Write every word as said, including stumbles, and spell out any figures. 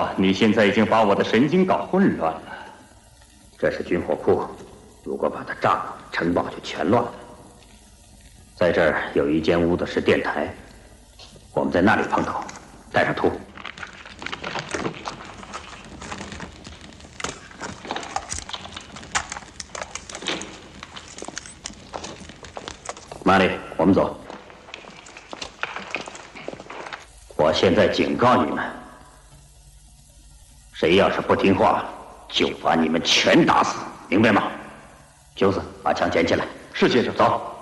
你现在已经把我的神经搞混乱了。 这是军火库，如果把它炸了，城堡就全乱了。在这儿有一间屋子是电台，我们在那里碰头，带上图。玛丽，我们走。我现在警告你们，谁要是不听话，就把你们全打死，明白吗？九子，把枪捡起来。 是，先生。 走。